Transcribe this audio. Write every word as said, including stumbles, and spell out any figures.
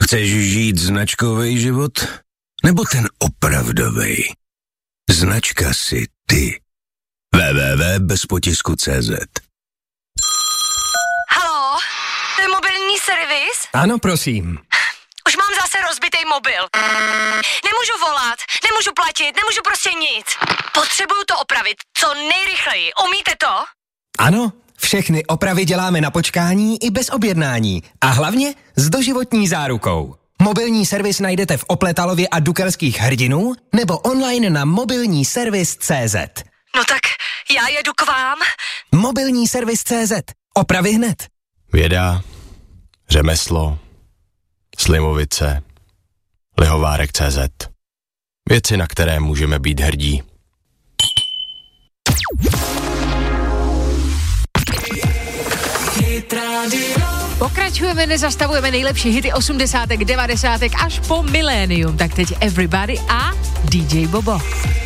Chceš žít značkový život? Nebo ten opravdový? Značka si ty. w w w tečka bez potisku tečka cé zet. Haló, to je mobilní servis? Ano, prosím. Už mám zase rozbitej mobil. Nemůžu volat, nemůžu platit, nemůžu prostě nic. Potřebuju to opravit co nejrychleji. Umíte to? Ano, všechny opravy děláme na počkání i bez objednání. A hlavně s doživotní zárukou. Mobilní servis najdete v Opletalově a Dukelských Hrdinů nebo online na mobilní servis tečka cé zet. No tak já jedu k vám. Mobilní servis tečka cé zet. Opravy hned. Věda, řemeslo, Slimovice, Lihovárek tečka cé zet. Věci, na které můžeme být hrdí. Pokračujeme, nezastavujeme nejlepší hity osmdesátek, devadesátek až po milénium. Tak teď Everybody a dý džej Bobo.